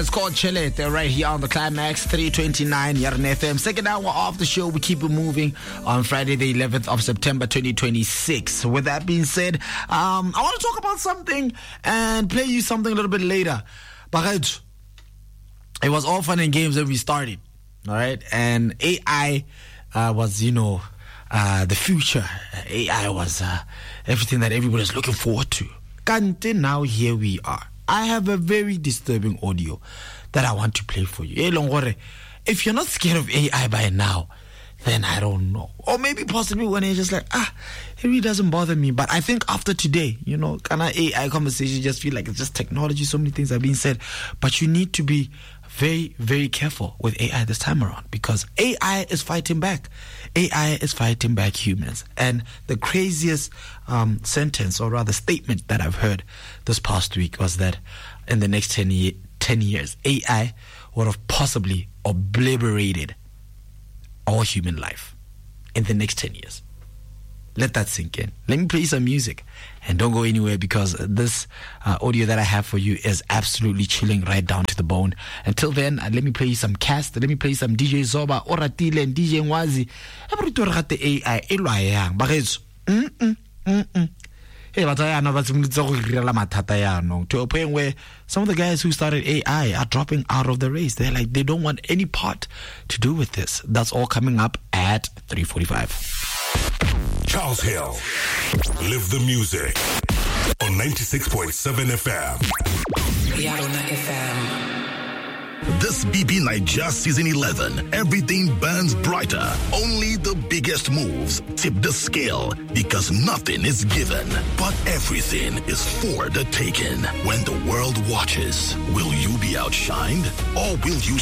It's called Chill It. They're right here on the Climax 329 Yarn FM. Second hour of the show. We keep it moving on Friday, the 11th of September 2026. With that being said, I want to talk about something and play you something a little bit later. But it was all fun and games when we started. All right. And AI was, the future. AI was everything that everybody's looking forward to. Kante, now here we are. I have a very disturbing audio that I want to play for you. If you're not scared of AI by now, then I don't know. Or maybe possibly when you're just like, it really doesn't bother me. But I think after today, kind of AI conversation, just feel like it's just technology. So many things have been said. But you need to be very, very careful with AI this time around, because AI is fighting back. AI is fighting back humans. And the craziest sentence, or rather statement, that I've heard this past week was that in the next 10 years, AI would have possibly obliterated all human life in the next 10 years. Let that sink in. Let me play some music and don't go anywhere, because this audio that I have for you is absolutely chilling right down to the bone. Until then, let me play you some cast. Let me play some DJ Zoba, Oratile, and DJ Nwazi. AI elwayang bagets. Hey, but I know to a point where some of the guys who started AI are dropping out of the race. They're like, they don't want any part to do with this. That's all coming up at 3:45. Charles Hill, live the music on 96.7 FM. Yarona FM. This BB Naija Season 11, everything burns brighter. Only the biggest moves tip the scale, because nothing is given, but everything is for the taking. When the world watches, will you be outshined, or will you